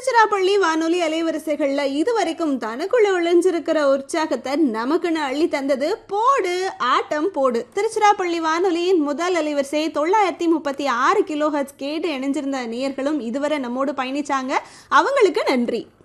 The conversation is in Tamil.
திருச்சிராப்பள்ளி வானொலி அலைவரிசைகள்ல இதுவரைக்கும் தனக்குள்ள ஒளிஞ்சிருக்கிற உற்சாகத்தை நமக்குன்னு அள்ளி தந்தது போடு ஆட்டம் போடு. திருச்சிராப்பள்ளி வானொலியின் முதல் அலைவரிசை 936 கிலோஹெர்ட்ஸ் கேட்டு இணைஞ்சிருந்த நேயர்களும் இதுவரை நம்மோடு பயணிச்சாங்க. அவங்களுக்கு நன்றி.